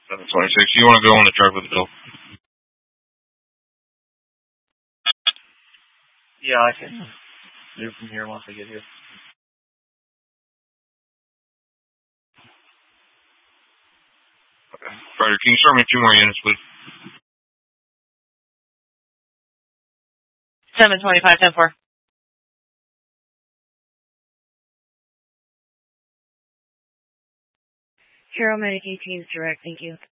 726. You want to go on the truck with the bill? Yeah, I can move from here once I get here. Okay. Ryder, can you start me a few more units, please? 725, 10-4. Hero Medic 18 is direct, thank you.